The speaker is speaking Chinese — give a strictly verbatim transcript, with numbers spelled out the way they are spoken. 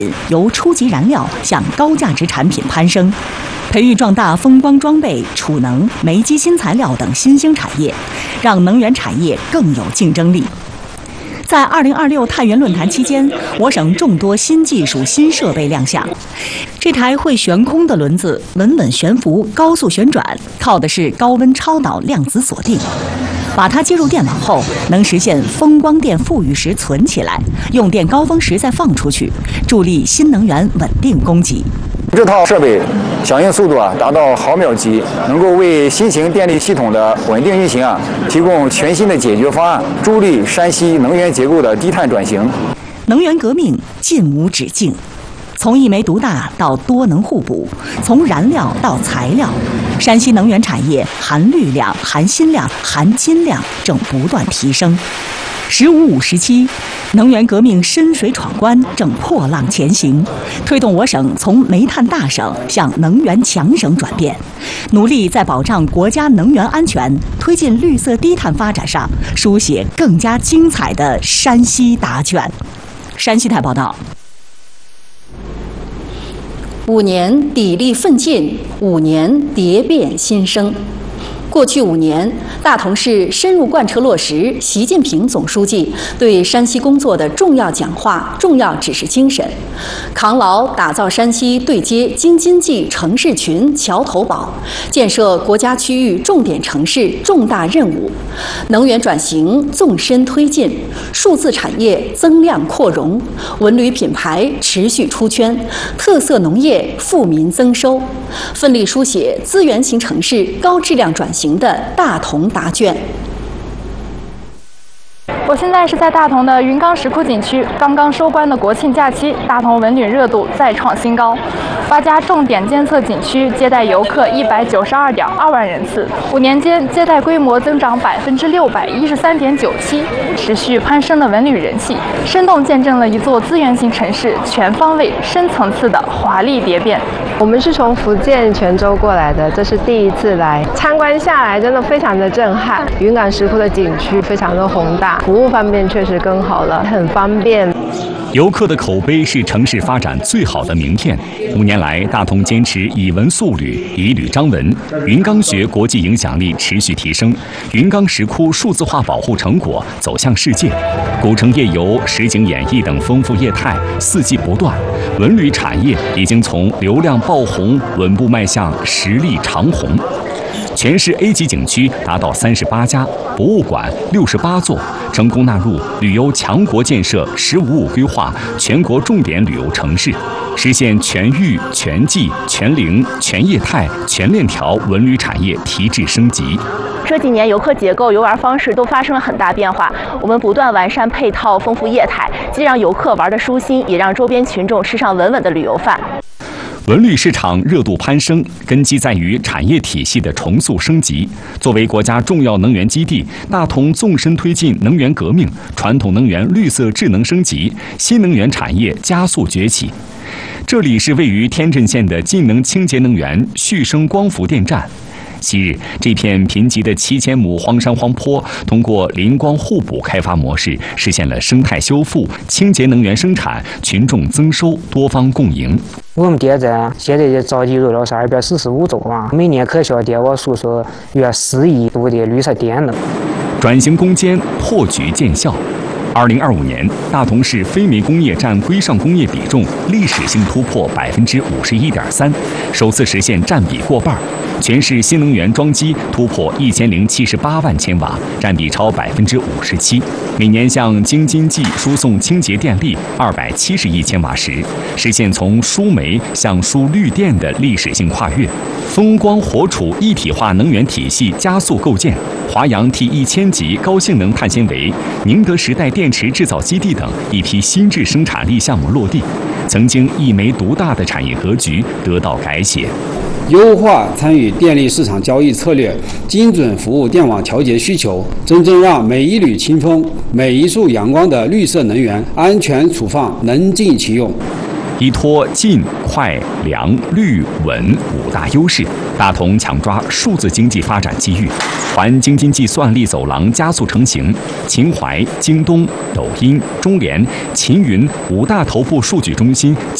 由初级燃料向高价值产品攀升，培育壮大风光装备、储能、煤机新材料等新兴产业，让能源产业更有竞争力。在二零二六太原论坛期间，我省众多新技术、新设备亮相。这台会悬空的轮子稳稳悬浮、高速旋转，靠的是高温超导量子锁定。把它接入电网后，能实现风光电富裕时存起来，用电高峰时再放出去，助力新能源稳定供给。 这套设备响应速度啊达到毫秒级，能够为新型电力系统的稳定运行啊提供全新的解决方案，助力山西能源结构的低碳转型。 能源革命进无止境，从一煤独大到多能互补，从燃料到材料，山西能源产业含氯量、含锌量、含金量正不断提升。十五五时期，能源革命深水闯关正破浪前行，推动我省从煤炭大省向能源强省转变，努力在保障国家能源安全、推进绿色低碳发展上书写更加精彩的山西答卷。山西台报道。 五年砥砺奋进，五年蝶变新生。过去五年，大同市深入贯彻落实习近平总书记对山西工作的重要讲话、重要指示精神，扛牢打造山西对接京津冀城市群桥头堡，建设国家区域重点城市重大任务，能源转型纵深推进，数字产业增量扩容，文旅品牌持续出圈，特色农业富民增收，奋力书写资源型城市高质量转型的大同答卷。 我现在是在大同的云冈石窟景区，刚刚收官的国庆假期，大同文旅热度再创新高。八家重点监测景区接待游客一百九十二点二万人次，五年间接待规模增长百分之六百一十三点九七，持续攀升了文旅人气，生动见证了一座资源型城市全方位、深层次的华丽蝶变。 我们是从福建泉州过来的，这是第一次来参观下来，真的非常的震撼。云冈石窟的景区非常的宏大，服务方面确实更好了，很方便。 游客的口碑是城市发展最好的名片。五年来，大同坚持以文塑旅，以旅彰文，云冈学国际影响力持续提升，云冈石窟数字化保护成果走向世界，古城夜游、实景演绎等丰富业态四季不断，文旅产业已经从流量爆红稳步迈向实力长红。全市 A 级景区达到三十八家，博物馆六十八座，成功纳入旅游强国建设“十五五”规划全国重点旅游城市，实现全域、全季、全龄、全业态、全链条文旅产业提质升级。 这几年游客结构、游玩方式都发生了很大变化，我们不断完善配套，丰富业态，既让游客玩得舒心，也让周边群众吃上稳稳的旅游饭。 文旅市场热度攀升，根基在于产业体系的重塑升级。作为国家重要能源基地，大同纵深推进能源革命，传统能源绿色智能升级，新能源产业加速崛起。这里是位于天震县的晋能清洁能源旭升光伏电站。昔日，这片贫瘠的七千亩荒山荒坡，通过林光互补开发模式，实现了生态修复、清洁能源生产、群众增收、多方共赢。 我们电站现在的着地热量是二百四十五兆瓦，每年可消电瓦数是约四亿度的绿色电能。 转型攻坚，破局见效。二零二五年，大同市非煤工业占规上工业比重历史性突破百分之五十一点三，首次实现占比过半。全市新能源装机突破一千零七十八万千瓦，占比超百分之五十七。每年向京津冀输送清洁电力二百七十亿千瓦时，实现从输煤向输绿电的历史性跨越。风光火储一体化能源体系加速构建，华阳 T 一千级高性能碳纤维、宁德时代电池制造基地等一批新质生产力项目落地，曾经一煤独大的产业格局得到改写。 优化参与电力市场交易策略，精准服务电网调节需求，真正让每一缕清风、每一束阳光的绿色能源安全储放能尽其用。 依托近、快、良、绿、稳五大优势，大同抢抓数字经济发展机遇，环京津冀算力走廊加速成型，秦淮、京东、抖音、中联、秦云五大头部数据中心